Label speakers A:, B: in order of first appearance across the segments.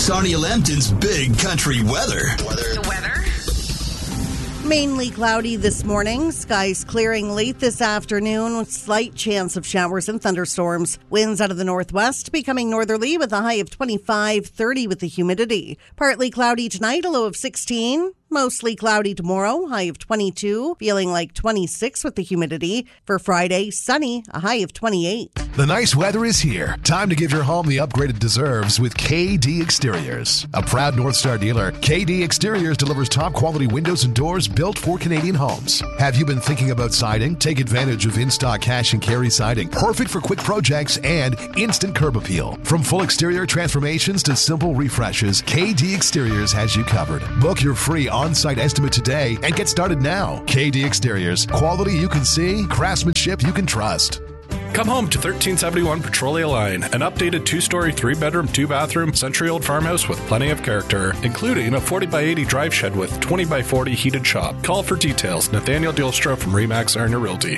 A: Sarnia Lambton's Big Country Weather.
B: The weather?
C: Mainly cloudy this morning. Skies clearing late this afternoon with slight chance of showers and thunderstorms. Winds out of the northwest becoming northerly with a high of 25-30 with the humidity. Partly cloudy tonight, a low of 16. Mostly cloudy tomorrow, high of 22, feeling like 26 with the humidity. For Friday, sunny, a high of 28.
D: The nice weather is here. Time to give your home the upgrade it deserves with KD Exteriors. A proud North Star dealer, KD Exteriors delivers top quality windows and doors built for Canadian homes. Have you been thinking about siding? Take advantage of in-stock cash and carry siding. Perfect for quick projects and instant curb appeal. From full exterior transformations to simple refreshes, KD Exteriors has you covered. Book your free on-site estimate today and get started now. KD Exteriors. Quality you can see, craftsmanship you can trust.
E: Come home to 1371 Petrolia Line, an updated 2-story, 3-bedroom, 2-bathroom, century-old farmhouse with plenty of character, including a 40x80 drive shed with 20x40 heated shop. Call for details. Nathaniel Dilstra from Remax Sarnia Realty,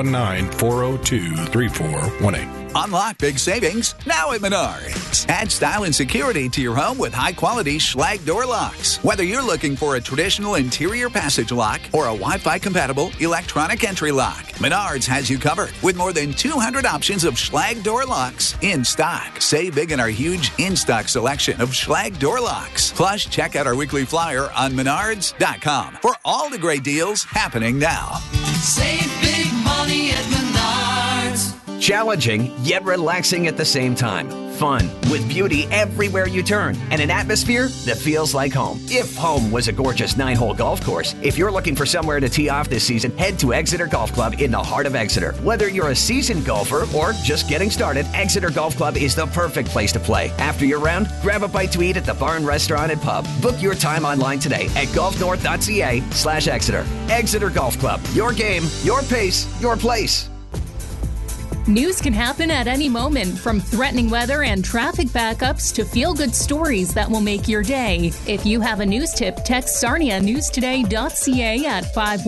E: 519-402-3418.
F: Unlock big savings now at Menards. Add style and security to your home with high-quality Schlage door locks. Whether you're looking for a traditional interior passage lock or a Wi-Fi compatible electronic entry lock, Menards has you covered with more than 200 options of Schlage door locks in stock. Save big in our huge in-stock selection of Schlage door locks. Plus, check out our weekly flyer on Menards.com for all the great deals happening now.
G: Save big money at Menards.
H: Challenging, yet relaxing at the same time. Fun, with beauty everywhere you turn, and an atmosphere that feels like home. If home was a gorgeous 9-hole golf course, if you're looking for somewhere to tee off this season, head to Exeter Golf Club in the heart of Exeter. Whether you're a seasoned golfer or just getting started, Exeter Golf Club is the perfect place to play. After your round, grab a bite to eat at the Barn Restaurant and Pub. Book your time online today at golfnorth.ca/Exeter. Exeter Golf Club. Your game, your pace, your place.
I: News can happen at any moment, from threatening weather and traffic backups to feel-good stories that will make your day. If you have a news tip, text sarnianewstoday.ca at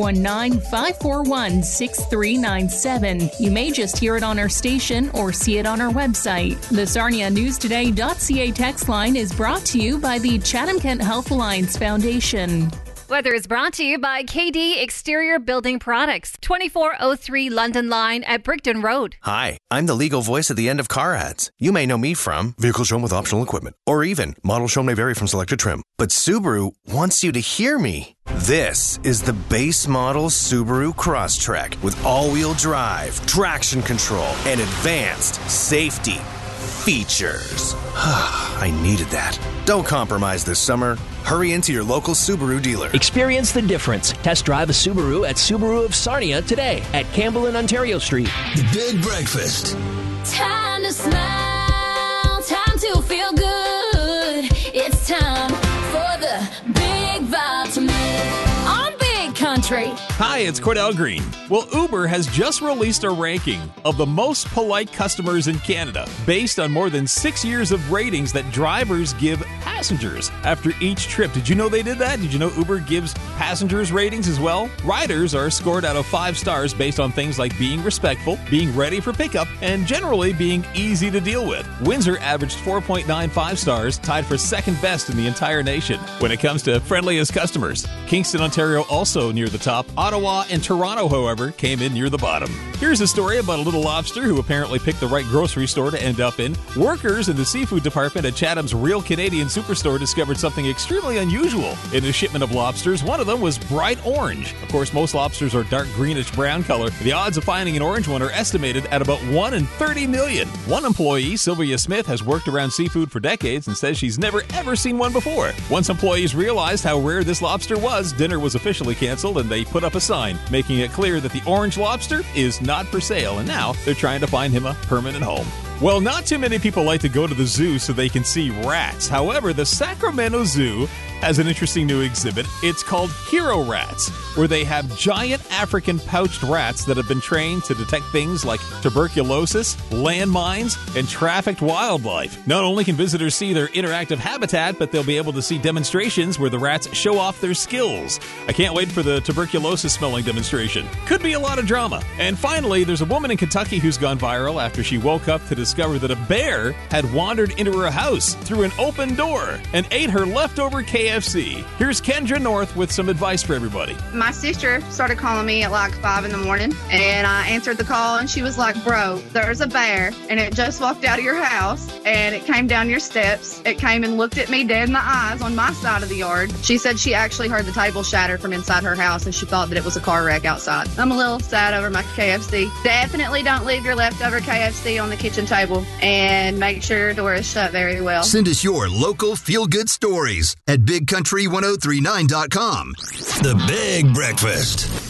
I: 519-541-6397. You may just hear it on our station or see it on our website. The sarnianewstoday.ca text line is brought to you by the Chatham-Kent Health Alliance Foundation.
B: Weather is brought to you by KD Exterior Building Products, 2403 London Line at Brickton Road.
J: Hi, I'm the legal voice at the end of car ads. You may know me from vehicles shown with optional equipment, or even models shown may vary from selected trim. But Subaru wants you to hear me. This is the base model Subaru Crosstrek with all-wheel drive, traction control, and advanced safety features. I needed that. Don't compromise this summer. Hurry into your local Subaru dealer.
K: Experience the difference. Test drive a Subaru at Subaru of Sarnia today at Campbell and Ontario Street.
A: The Big Breakfast.
L: Time to smile, time to feel good. It's time for the Big Vitamin on Big Country.
M: Hi, it's Cordell Green. Well, Uber has just released a ranking of the most polite customers in Canada based on more than 6 years of ratings that drivers give passengers after each trip. Did you know they did that? Did you know Uber gives passengers ratings as well? Riders are scored out of 5 stars based on things like being respectful, being ready for pickup, and generally being easy to deal with. Windsor averaged 4.95 stars, tied for second best in the entire nation when it comes to friendliest customers. Kingston, Ontario also near the top. Ottawa and Toronto, however, came in near the bottom. Here's a story about a little lobster who apparently picked the right grocery store to end up in. Workers in the seafood department at Chatham's Real Canadian Superstore discovered something extremely unusual in a shipment of lobsters. One of them was bright orange. Of course, most lobsters are dark greenish brown color. The odds of finding an orange one are estimated at about 1 in 30 million. One employee, Sylvia Smith, has worked around seafood for decades and says she's never ever seen one before. Once employees realized how rare this lobster was, dinner was officially canceled and they put up a sign making it clear that the orange lobster is not for sale, and now they're trying to find him a permanent home. Well, not too many people like to go to the zoo so they can see rats. However, the Sacramento Zoo has an interesting new exhibit. It's called Hero Rats, where they have giant African pouched rats that have been trained to detect things like tuberculosis, landmines, and trafficked wildlife. Not only can visitors see their interactive habitat, but they'll be able to see demonstrations where the rats show off their skills. I can't wait for the tuberculosis smelling demonstration. Could be a lot of drama. And finally, there's a woman in Kentucky who's gone viral after she woke up to discover that a bear had wandered into her house through an open door and ate her leftover KFC. Here's Kendra North with some advice for everybody.
N: My sister started calling me at like 5 in the morning, and I answered the call, and she was like, bro, there's a bear, and it just walked out of your house, and it came down your steps. It came and looked at me dead in the eyes on my side of the yard. She said she actually heard the table shatter from inside her house, and she thought that it was a car wreck outside. I'm a little sad over my KFC. Definitely don't leave your leftover KFC on the kitchen table, and make sure your door is shut very well.
A: Send us your local feel-good stories at BigCountry1039.com. The Big Breakfast.